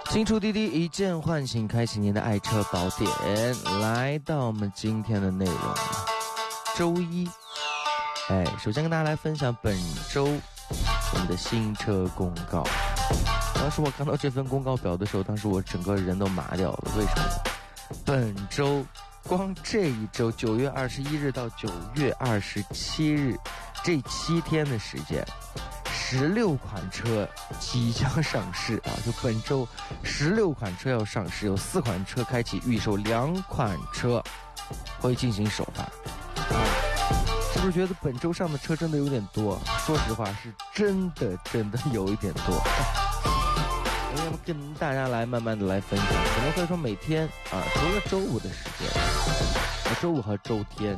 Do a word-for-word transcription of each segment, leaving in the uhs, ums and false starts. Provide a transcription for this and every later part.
新出滴滴，一键唤醒，开启您的爱车宝典。来到我们今天的内容，周一。哎，首先跟大家来分享本周我们的新车公告。当时我看到这份公告表的时候，当时我整个人都麻掉了。为什么呢？本周光这一周，九月二十一日到九月二十七日，这七天的时间。十六款车即将上市啊！就本周十六款车要上市，有四款车开启预售，两款车会进行首发。啊，是不是觉得本周上的车真的有点多？说实话，是真的真的有一点多。我要跟大家来慢慢的来分享，可能会说每天啊，除了周五的时间，啊，周五和周天，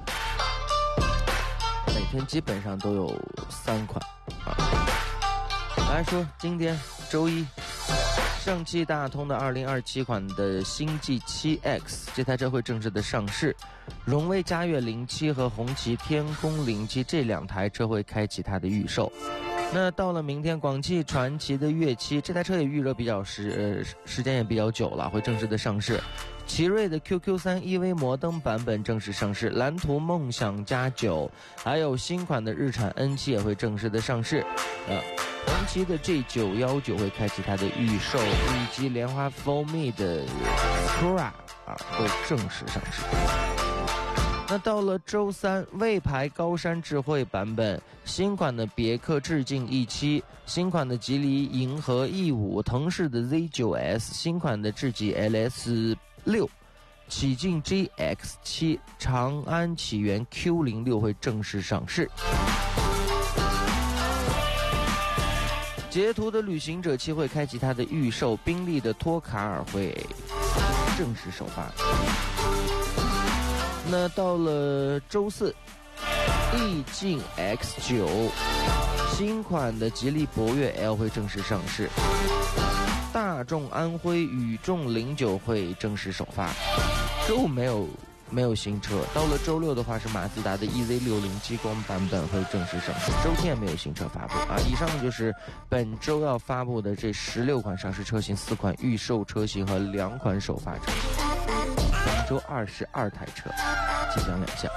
每天基本上都有三款啊。来说今天周一，上汽大通的二零二七款的星际 七 X 这台车会正式的上市，荣威嘉悦零七和红旗天空零七这两台车会开启它的预售。那到了明天，广汽传祺的粤七这台车也预热比较时呃时间也比较久了，会正式的上市。奇瑞的 Q Q 三 E V 摩登版本正式上市，蓝图梦想加九，还有新款的日产 N 七也会正式的上市。呃，红旗的 G 九一九会开启它的预售，以及莲花 For Me 的 Cura 啊会正式上市。那到了周三，魏牌高山智慧版本，新款的别克致敬 E 七，新款的吉利银河 E 五，腾势的 Z 九 S， 新款的智己 L S 六，启骏 G X 七， 长安启源 Q 零六 会正式上市。捷途的旅行者七会开启它的预售，宾利的托卡尔会正式首发。那到了周四，逸境 X 九， 新款的吉利博越 L 会正式上市，大众安徽宇众零九会正式首发。周五没有没有新车，到了周六的话是马自达的 E Z 六零 激光版本会正式上市，周天没有新车发布啊。以上就是本周要发布的这十六款上市车型，四款预售车型和两款首发车型，本周二十二台车即将亮相。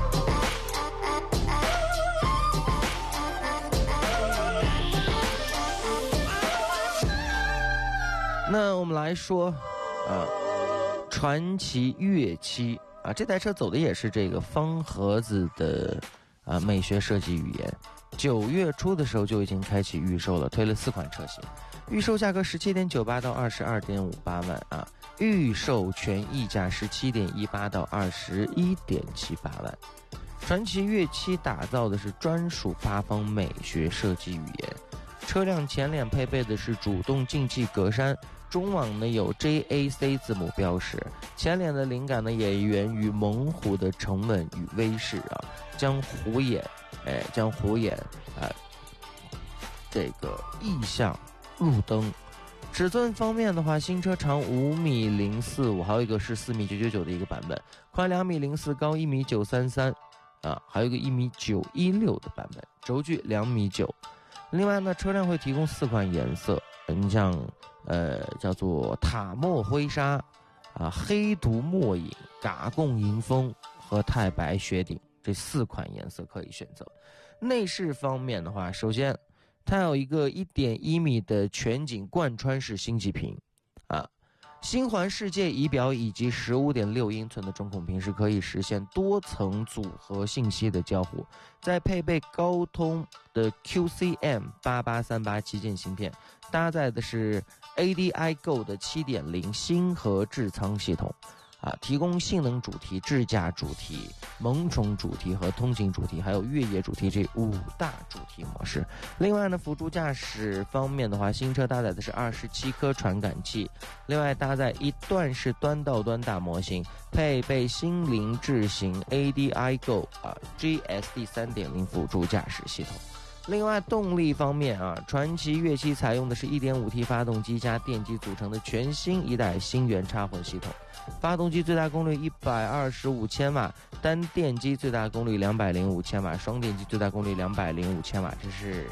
那我们来说啊，传祺粤七啊，这台车走的也是这个方盒子的啊美学设计语言。九月初的时候就已经开启预售了，推了四款车型，预售价格十七点九八到二十二点五八万啊，预售全溢价十七点一八到二十一点七八万。传祺粤七打造的是专属八方美学设计语言，车辆前脸配备的是主动进气格栅，中网呢有 J A C 字母标识，前脸的灵感呢也源于猛虎的沉稳与威势啊，将虎眼，哎，将虎眼啊、呃，这个意象入灯。尺寸方面的话，新车长五米零四五，还有一个是四米九九九的一个版本，宽两米零四，高一米九三三，啊，还有一个一米九一六的版本，轴距两米九。另外呢，车辆会提供四款颜色，你像呃叫做塔墨灰沙啊、黑毒墨影、嘎贡银枫和太白雪顶这四款颜色可以选择。内饰方面的话，首先它有一个 一点一米的全景贯穿式星级屏啊，星环世界仪表以及 十五点六英寸的中控屏是可以实现多层组合信息的交互，再配备高通的 Q C M 八八三八旗舰芯片，搭载的是 A D I Go 的 七点零 星河智仓系统啊，提供性能主题、智驾主题、萌宠主题和通勤主题，还有越野主题这五大主题模式。另外呢，辅助驾驶方面的话，新车搭载的是二十七颗传感器，另外搭载一段式端到端大模型，配备心灵智行 A D I Go 啊 G S D 三点零 辅助驾驶系统。另外动力方面啊，传祺粤七采用的是 一点五 T 发动机加电机组成的全新一代星源插混系统，发动机最大功率一百二十五千瓦，单电机最大功率两百零五千瓦，双电机最大功率两百零五千瓦，这是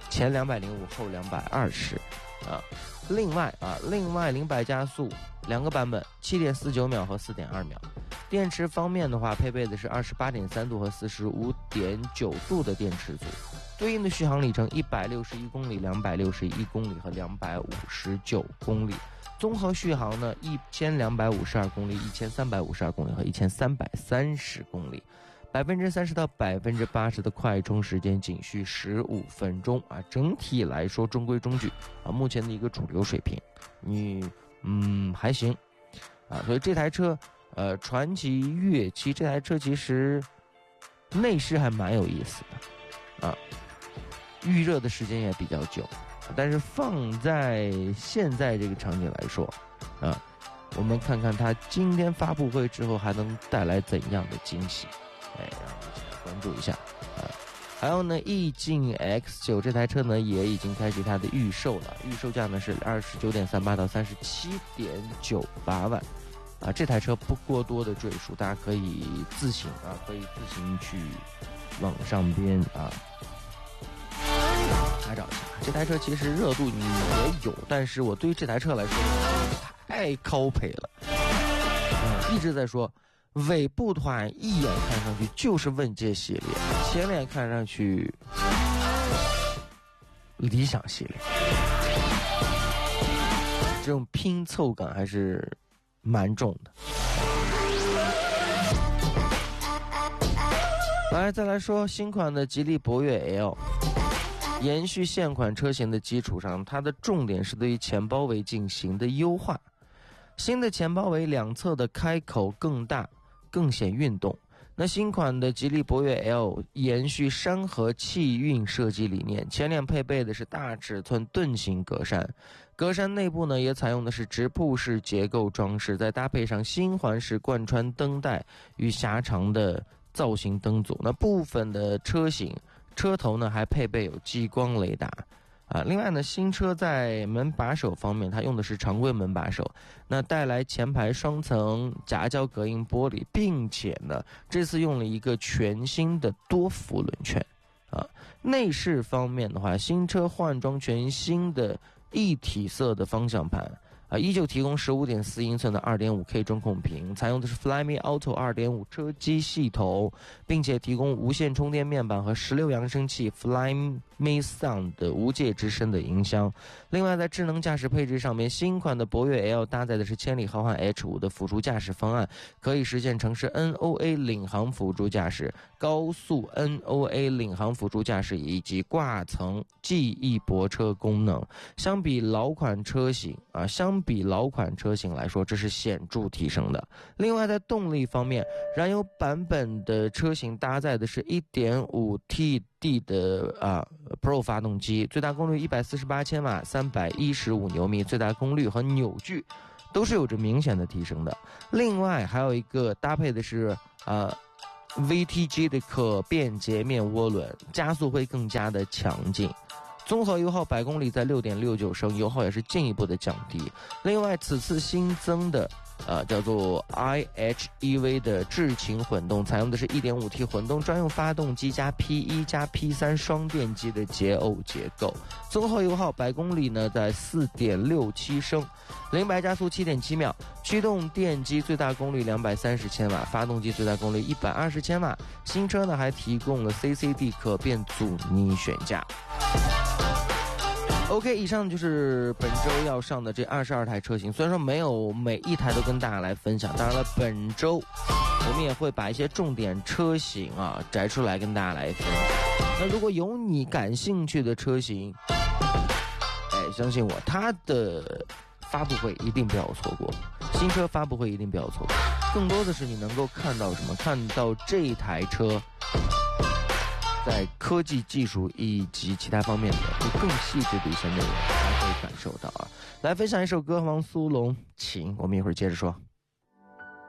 前两百零五，后两百二十，啊，另外啊，另外零百加速两个版本，七点四九秒和四点二秒。电池方面的话，配备的是二十八点三度和四十五点九度的电池组，对应的续航里程一百六十一公里、两百六十一公里和两百五十九公里。综合续航呢，一千两百五十二公里、一千三百五十二公里和一千三百三十公里。百分之三十到百分之八十的快充时间仅需十五分钟啊！整体来说中规中矩啊，目前的一个主流水平，你嗯还行啊。所以这台车，呃，传祺粤七这台车其实内饰还蛮有意思的啊，预热的时间也比较久，但是放在现在这个场景来说啊，我们看看它今天发布会之后还能带来怎样的惊喜。哎，让我们一起来关注一下啊！还有呢，逸境 X 九 这台车呢也已经开始它的预售了，预售价呢是二十九点三八到三十七点九八万啊！这台车不过多的赘述，大家可以自行啊，可以自行去网上边啊查找一下。这台车其实热度也有，但是我对于这台车来说太copy了，嗯，一直在说。尾部团一眼看上去就是问界系列，前脸看上去理想系列，这种拼凑感还是蛮重的。来，再来说新款的吉利博越 L， 延续现款车型的基础上，它的重点是对于前包围进行的优化。新的前包围两侧的开口更大，更显运动。那新款的吉利博越 L 延续山河气韵设计理念，前脸配备的是大尺寸盾形格栅，格栅内部呢也采用的是直瀑式结构装饰，再搭配上新环式贯穿灯带与狭长的造型灯组。那部分的车型车头呢还配备有激光雷达。啊，另外呢，新车在门把手方面，它用的是常规门把手，那带来前排双层夹胶隔音玻璃，并且呢，这次用了一个全新的多辐轮圈。啊，内饰方面的话，新车换装全新的一体色的方向盘。啊，依旧提供 十五点四英寸的 二点五 K 中控屏，采用的是 Flyme Auto 二点五 车机系统，并且提供无线充电面板和十六扬声器 Flyme Sound 的无界之声的音箱。另外，在智能驾驶配置上面，新款的博越 L 搭载的是千里豪华 H 五 的辅助驾驶方案，可以实现城市 N O A 领航辅助驾驶、高速 N O A 领航辅助驾驶以及挂层记忆泊车功能。相比老款车型啊，相比老款车型来说，这是显著提升的。另外，在动力方面，燃油版本的车型搭载的是 一点五 T D 的啊 Pro 发动机，最大功率一百四十八千瓦，三百一十五牛米，最大功率和扭矩都是有着明显的提升的。另外，还有一个搭配的是啊 V T G 的可变截面涡轮，加速会更加的强劲。综合油耗百公里在 六点六九升，油耗也是进一步的降低。另外，此次新增的呃叫做 I H E V 的智擎混动，采用的是 一点五 T 混动专用发动机加 P 一 加 P 三 双电机的节耦结构。综合油耗百公里呢在 四点六七升，零百加速 七点七秒，驱动电机最大功率两百三十千瓦，发动机最大功率一百二十千瓦。新车呢还提供了 C C D 可变阻尼悬架。OK， 以上就是本周要上的这二十二台车型，虽然说没有每一台都跟大家来分享，当然了，本周我们也会把一些重点车型啊摘出来跟大家来分享。那如果有你感兴趣的车型，哎，相信我，它的发布会一定不要错过，新车发布会一定不要错过。更多的是你能够看到什么？看到这台车在科技技术以及其他方面的就更细致的一些内容，大家可以感受到啊。来分享一首歌，王苏泷《情》，我们一会儿接着说。